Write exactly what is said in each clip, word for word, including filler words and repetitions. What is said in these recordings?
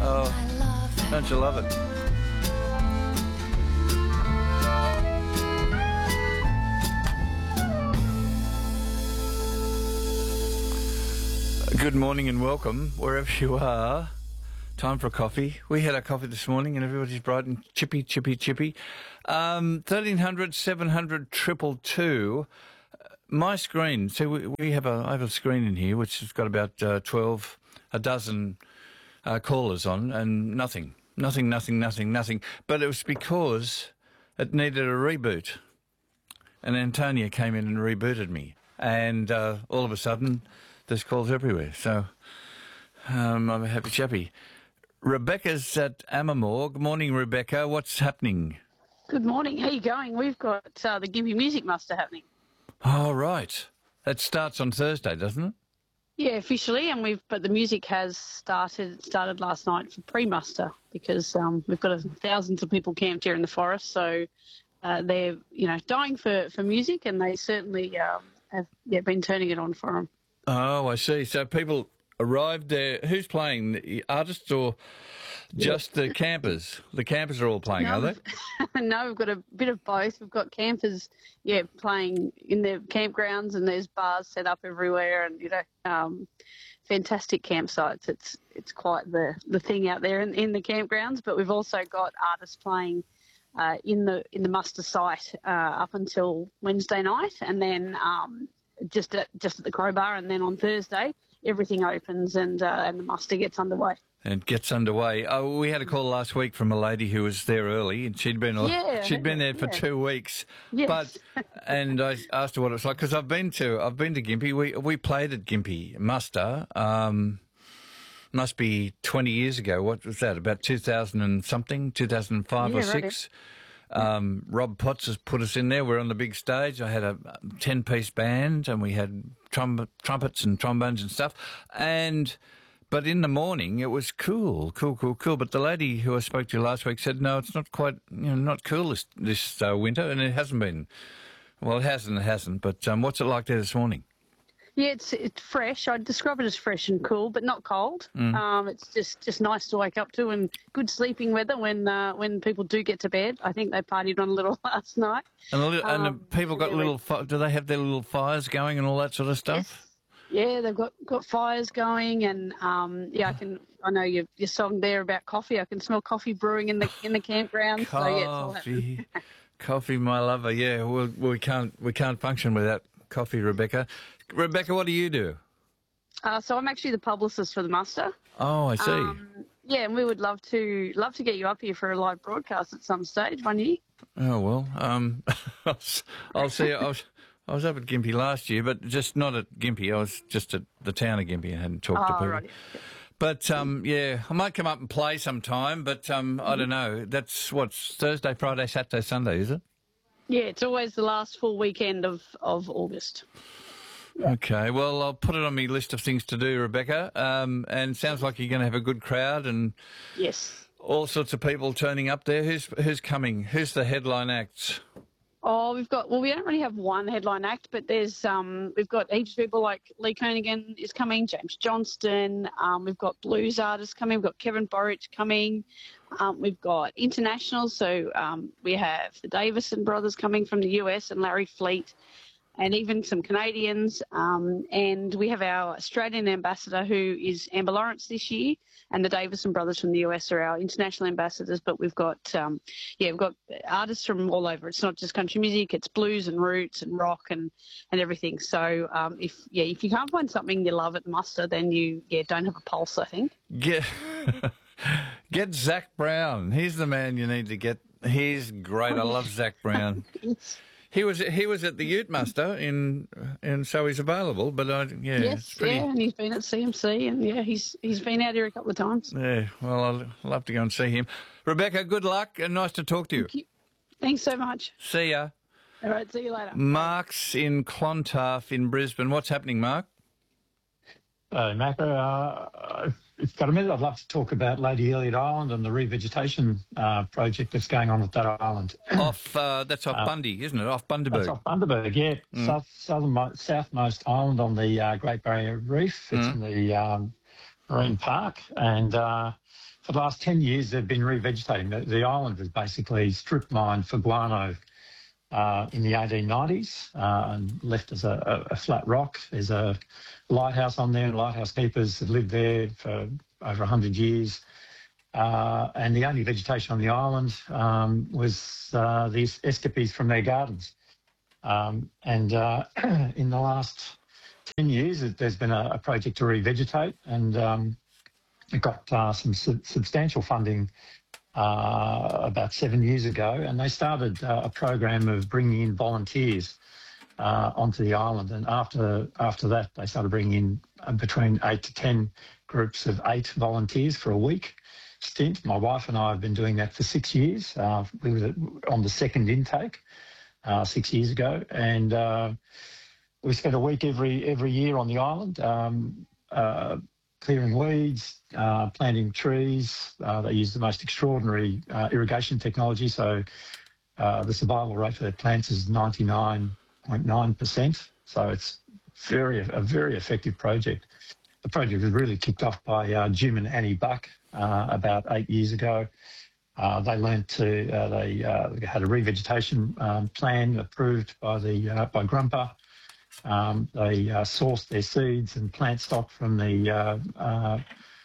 Oh, don't you love it? Good morning and welcome, wherever you are. Time for a coffee. We had our coffee this morning and everybody's bright and chippy, chippy, chippy. Um, thirteen hundred, seven hundred, two two two. My screen, so we, we have a, I have a screen in here which has got about uh, twelve, a dozen uh, callers on, and nothing, nothing, nothing, nothing, nothing. But it was because it needed a reboot. And Antonia came in and rebooted me. And uh, all of a sudden, there's calls everywhere. So um, I'm a happy chappy. Rebecca's at Amamore. Good morning, Rebecca. What's happening? Good morning. How you going? We've got uh, the Gympie Music Muster happening. Oh, right. That starts on Thursday, doesn't it? Yeah, officially, and we've but the music has started started last night for pre-muster because um, we've got a, thousands of people camped here in the forest, so uh, they're you know dying for, for music, and they certainly um, have yeah, been turning it on for them. Oh, I see. So people arrived there. Who's playing? The artists or just the campers? The campers are all playing, no, are they? No, we've got a bit of both. We've got campers, yeah, playing in their campgrounds, and there's bars set up everywhere, and you know, um, fantastic campsites. It's it's quite the, the thing out there in, in the campgrounds. But we've also got artists playing uh, in the in the muster site uh, up until Wednesday night, and then um, just at just at the Crowbar, and then on Thursday everything opens and uh, and the muster gets underway. And gets underway. Oh, we had a call last week from a lady who was there early, and she'd been yeah, she'd been there for yeah. two weeks. Yes. But and I asked her what it was like because I've been to I've been to Gympie. We we played at Gympie Muster. Um, must be twenty years ago. What was that? About two thousand and something, two thousand and five yeah, or right. six. Um, Rob Potts has put us in there. We're on the big stage. I had a ten-piece band, and we had trum- trumpets and trombones and stuff. And but in the morning, it was cool, cool, cool, cool. But the lady who I spoke to last week said, no, it's not quite, you know, not cool this this uh, winter, and it hasn't been. Well, it hasn't, it hasn't. But um, what's it like there this morning? Yeah, it's it's fresh. I'd describe it as fresh and cool, but not cold. Mm. Um, it's just, just nice to wake up to, and good sleeping weather when uh, when people do get to bed. I think they partied on a little last night. And, the little, um, and the people got little. Fi- do they have their little fires going and all that sort of stuff? Yes. Yeah, they've got, got fires going, and um, yeah, I can. I know your your song there about coffee. I can smell coffee brewing in the in the campground. Coffee, so, yeah, it's all happening. Coffee, my lover. Yeah, well, we can't we can't function without coffee, Rebecca. Rebecca, what do you do? Uh, so I'm actually the publicist for the muster. Oh, I see. Um, yeah, and we would love to love to get you up here for a live broadcast at some stage one year. Oh well, um, I'll see. I was I was up at Gympie last year, but just not at Gympie. I was just at the town of Gympie and hadn't talked oh, to people. Right. But um, yeah, I might come up and play sometime. But um, I don't know. That's what's Thursday, Friday, Saturday, Sunday, is it? Yeah, it's always the last full weekend of, of August. Yeah. Okay, well, I'll put it on my list of things to do, Rebecca. Um, and sounds like you're going to have a good crowd and yes, all sorts of people turning up there. Who's who's coming? Who's the headline acts? Oh, we've got, well, we don't really have one headline act, but there's, um, we've got heaps of people like Lee Konigan is coming, James Johnston, um, we've got blues artists coming, we've got Kevin Borich coming, um, we've got internationals, so um, we have the Davison brothers coming from the U S and Larry Fleet, and even some Canadians, um, and we have our Australian ambassador who is Amber Lawrence this year, and the Davison brothers from the U S are our international ambassadors, but we've got, um, yeah, we've got artists from all over. It's not just country music, it's blues and roots and rock and, and everything. So um, if, yeah, if you can't find something you love at the muster, then you, yeah, don't have a pulse, I think. Get, get Zach Brown. He's the man you need to get. He's great. I love Zach Brown. He was he was at the Ute Muster, in, and so he's available. But I, yeah, yes, it's pretty... yeah, and he's been at C M C, and yeah, he's he's been out here a couple of times. Yeah, well, I'd love to go and see him. Rebecca, good luck, and nice to talk to you. Thank you. Thanks so much. See ya. All right, see you later. Mark's in Clontarf in Brisbane. What's happening, Mark? Hello, Macca. Uh, if you've got a minute, I'd love to talk about Lady Elliot Island and the revegetation uh, project that's going on at that island. Off, uh, that's off uh, Bundy, isn't it? Off Bundaberg. That's off Bundaberg, yeah. Mm. South, southernmost, southmost island on the uh, Great Barrier Reef. It's mm. in the um, Marine Park, and uh, for the last ten years they've been revegetating. The, the island was basically strip mined for guano uh, in the eighteen nineties uh, and left as a, a, a flat rock. There's a lighthouse on there, and lighthouse keepers have lived there for over one hundred years. Uh, and the only vegetation on the island um, was uh, the escapees from their gardens. Um, and uh, in the last ten years, there's been a, a project to revegetate, and um, it got uh, some su- substantial funding uh, about seven years ago, and they started uh, a program of bringing in volunteers uh, onto the island. And after after that, they started bringing in uh, between eight to ten groups of eight volunteers for a week stint. My wife and I have been doing that for six years. Uh, we were on the second intake uh, six years ago, and uh, we spent a week every every year on the island, um, uh, clearing weeds, uh, planting trees. Uh, they use the most extraordinary uh, irrigation technology, so uh, the survival rate for their plants is ninety-nine point nine percent. So it's very a very effective project. The project was really kicked off by uh, Jim and Annie Buck uh, about eight years ago. Uh, they learned to uh, they, uh, they had a revegetation um, plan approved by the uh, by Grumpa. Um, they uh, sourced their seeds and plant stock from the uh, uh,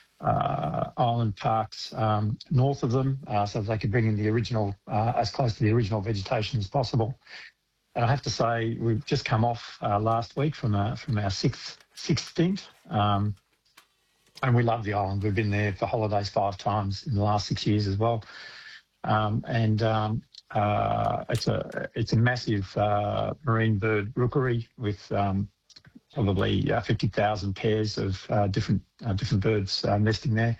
uh, island parks um, north of them, uh, so that they could bring in the original uh, as close to the original vegetation as possible. And I have to say, we've just come off uh, last week from a, from our sixth sixth stint. Um, and we love the island. We've been there for holidays five times in the last six years as well. Um, and um, uh, it's a it's a massive uh, marine bird rookery with um, probably uh, fifty thousand pairs of uh, different uh, different birds uh, nesting there.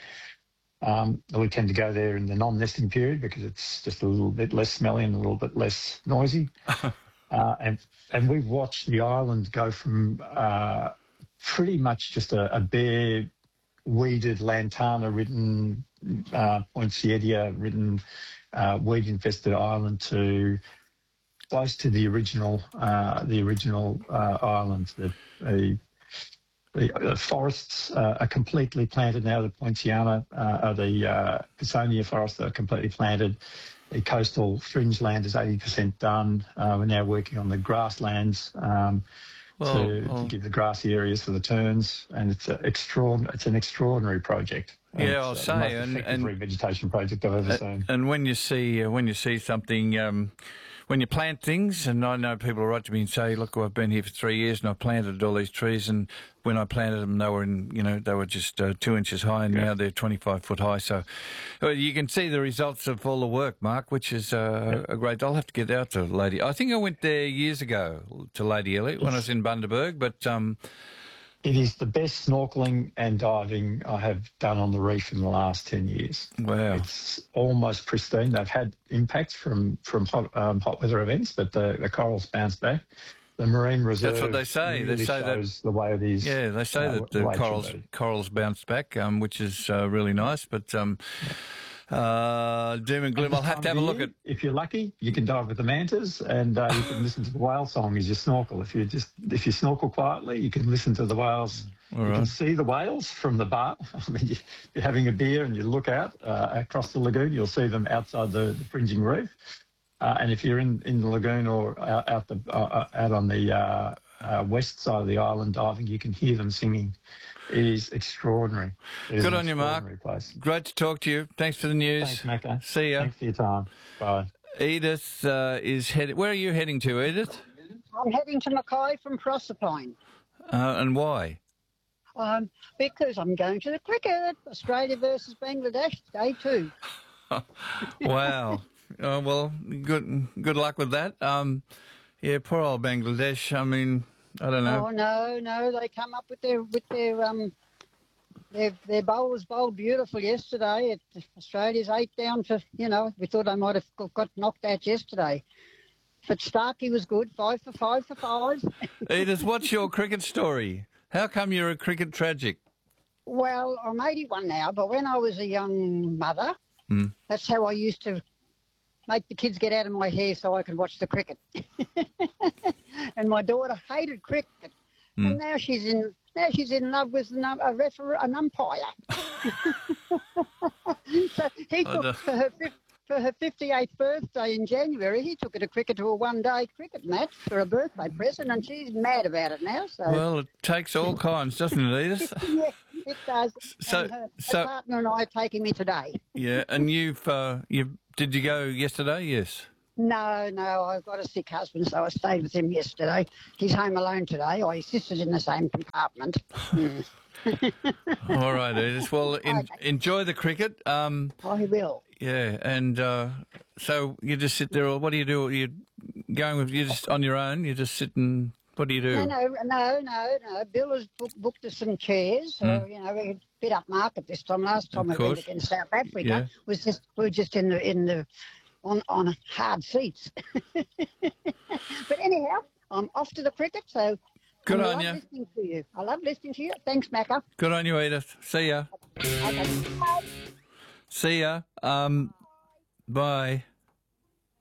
Um, we tend to go there in the non-nesting period because it's just a little bit less smelly and a little bit less noisy. uh, and and we've watched the island go from uh, pretty much just a, a bare, weeded, lantana-ridden, uh, poinsettia-ridden, uh, weed-infested island to close to the original, uh, the original uh, island. The, the, the, the forests uh, are completely planted now. The Poinciana, uh, the uh, Pisonia forests are completely planted. The coastal fringe land is eighty percent done. Uh, we're now working on the grasslands. Um, Well, to, well, to give the grassy areas for the terns, and it's a extraordinary. It's an extraordinary project. Yeah, it's, I'll uh, say, the most and- effective and- revegetation project I've ever seen. and when you see uh, when you see something, um, when you plant things, and I know people write to me and say, "Look, I've been here for three years and I've planted all these trees, and when I planted them, they were in, you know, they were just uh, two inches high, and Yeah. now they're twenty-five foot high." So uh, you can see the results of all the work, Mark, which is uh, a great. I'll have to get out to Lady. I think I went there years ago to Lady Elliot when I was in Bundaberg, but. Um, It is the best snorkelling and diving I have done on the reef in the last ten years. Wow. It's almost pristine. They've had impacts from from hot, um, hot weather events, but the, the corals bounced back. The marine reserve. That's what they say. Really They say that- shows the way it is. Yeah, they say uh, that the way it should corals be. corals bounce back, um, which is uh, really nice. But um, uh, doom and gloom. I'll have to have a look at. If you're lucky, you can dive with the mantas, and uh, you can listen to the whale song as you snorkel. If you just if you snorkel quietly, you can listen to the whales. All you right. can see the whales from the bar. I mean, you- you're having a beer and you look out uh, across the lagoon, you'll see them outside the, the fringing reef. Uh, and if you're in, in the lagoon or out, out the uh, out on the uh, uh, west side of the island diving, you can hear them singing. It is extraordinary. It is Good an on you, Mark. extraordinary place. Great to talk to you. Thanks for the news. Thanks, Macca. See ya. Thanks for your time. Bye. Edith uh, is heading. Where are you heading to, Edith? I'm heading to Mackay from Proserpine Uh, and why? um, because I'm going to the cricket. Australia versus Bangladesh, day two. Wow. Uh, well, good good luck with that. Um, yeah, poor old Bangladesh. I mean, I don't know. Oh no, no, they come up with their with their um their their bowlers bowled beautiful yesterday. It, Australia's eight down for you know we thought they might have got- got knocked out yesterday, but Starkey was good, five for five for five. Edith, what's your cricket story? How come you're a cricket tragic? Well, I'm eighty-one now, but when I was a young mother, Hmm. that's how I used to make the kids get out of my hair so I could watch the cricket. And my daughter hated cricket. Hmm. And now she's in now she's in love with an, a referee, an umpire. So he I took don't- for her fif- for her fifty-eighth birthday in January. He took her to cricket to a one-day cricket match for a birthday present, and she's mad about it now. So Well, it takes all kinds, doesn't it, Edith? yeah, it does. So- and her, her so- partner and I are taking me today. Yeah, and you've uh, you did you go yesterday? Yes. No, no, I've got a sick husband, so I stayed with him yesterday. He's home alone today. Or his sister's in the same compartment. Mm. All right, Edith. Well, en- enjoy the cricket. Um, I will. yeah, and uh, so you just sit there. Or what do you do? You going with you just on your own? You just sit and what do you do? No, no, no, no, no. Bill has book, booked us some chairs. So, Mm. you know, we're a bit up market this time. Last time Of we went course. against South Africa Yeah. was just we were just in the in the on on hard seats. But anyhow, I'm off to the cricket. So Good I on love you. listening to you. I love listening to you. Thanks, Macca. Good on you, Edith. See ya. Okay. Bye. See ya. Um, bye.